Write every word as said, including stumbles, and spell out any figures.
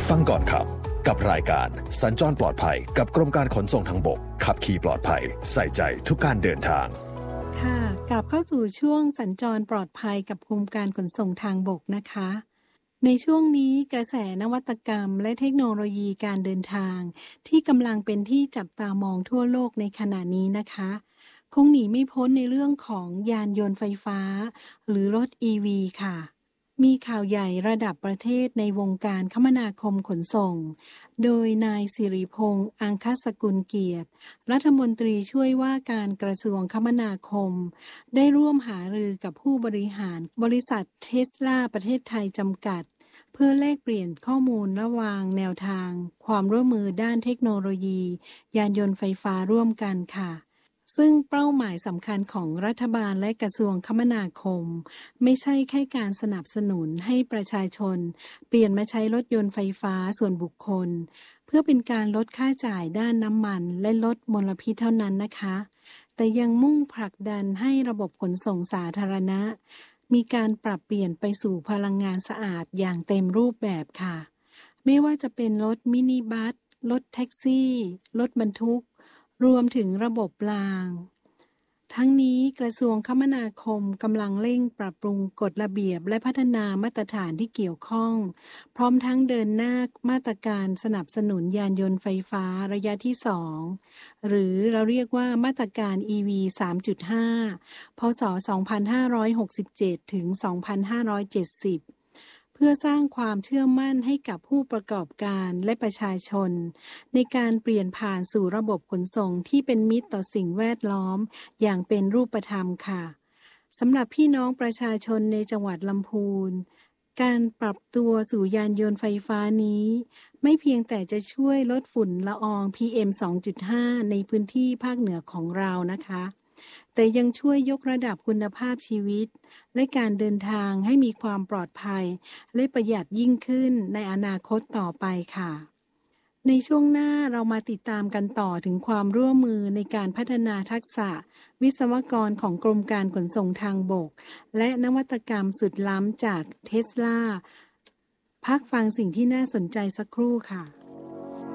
ฟังก่อนขับกับรายการสัญจรปลอดภัยกับกรมการขนส่งทางบกขับขี่ปลอดภัยใส่ใจทุกการเดินทางค่ะกลับเข้าสู่ช่วงสัญจรปลอดภัยกับกรมการขนส่งทางบกนะคะในช่วงนี้กระแสนวัตกรรมและเทคโนโลยีการเดินทางที่กำลังเป็นที่จับตามองทั่วโลกในขณะนี้นะคะคงหนีไม่พ้นในเรื่องของยานยนต์ไฟฟ้าหรือรถ อี วี ค่ะมีข่าวใหญ่ระดับประเทศในวงการคมนาคมขนส่งโดยนายสิริพงษ์อังคสกุลเกียรติรัฐมนตรีช่วยว่าการกระทรวงคมนาคมได้ร่วมหารือกับผู้บริหารบริษัทเทสลาประเทศไทยจำกัดเพื่อแลกเปลี่ยนข้อมูลระหว่างแนวทางความร่วมมือด้านเทคโนโลยียานยนต์ไฟฟ้าร่วมกันค่ะซึ่งเป้าหมายสำคัญของรัฐบาลและกระทรวงคมนาคมไม่ใช่แค่การสนับสนุนให้ประชาชนเปลี่ยนมาใช้รถยนต์ไฟฟ้าส่วนบุคคลเพื่อเป็นการลดค่าจ่ายด้านน้ำมันและลดมลพิษเท่านั้นนะคะแต่ยังมุ่งผลักดันให้ระบบขนส่งสาธารณะมีการปรับเปลี่ยนไปสู่พลังงานสะอาดอย่างเต็มรูปแบบค่ะไม่ว่าจะเป็นรถมินิบัสรถแท็กซี่รถบรรทุกรวมถึงระบบรางทั้งนี้กระทรวงคมนาคมกำลังเร่งปรับปรุงกฎระเบียบและพัฒนามาตรฐานที่เกี่ยวข้องพร้อมทั้งเดินหน้ามาตรการสนับสนุนยานยนต์ไฟฟ้าระยะที่สองหรือเราเรียกว่ามาตรการ อี วี สามจุดห้า พ.ศ. สองพันห้าร้อยหกสิบเจ็ด ถึง สองพันห้าร้อยเจ็ดสิบเพื่อสร้างความเชื่อมั่นให้กับผู้ประกอบการและประชาชนในการเปลี่ยนผ่านสู่ระบบขนส่งที่เป็นมิตรต่อสิ่งแวดล้อมอย่างเป็นรูปธรรมค่ะสำหรับพี่น้องประชาชนในจังหวัดลำพูนการปรับตัวสู่ยานยนต์ไฟฟ้านี้ไม่เพียงแต่จะช่วยลดฝุ่นละออง พี เอ็ม สองจุดห้า ในพื้นที่ภาคเหนือของเรานะคะแต่ยังช่วยยกระดับคุณภาพชีวิตและการเดินทางให้มีความปลอดภัยและประหยัดยิ่งขึ้นในอนาคตต่อไปค่ะในช่วงหน้าเรามาติดตามกันต่อถึงความร่วมมือในการพัฒนาทักษะวิศวกรของกรมการขนส่งทางบกและนวัตกรรมสุดล้ำจากเทสลาพักฟังสิ่งที่น่าสนใจสักครู่ค่ะ